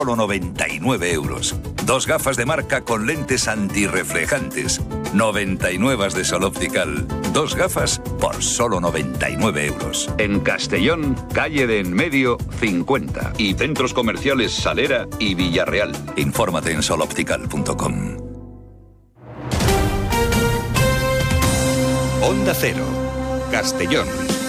Solo 99 euros. 2 gafas de marca con lentes antirreflejantes. 99 de Sol Optical. 2 gafas por solo 99 euros. En Castellón, calle de Enmedio 50. Y centros comerciales Salera y Villarreal. Infórmate en soloptical.com. Onda Cero, Castellón.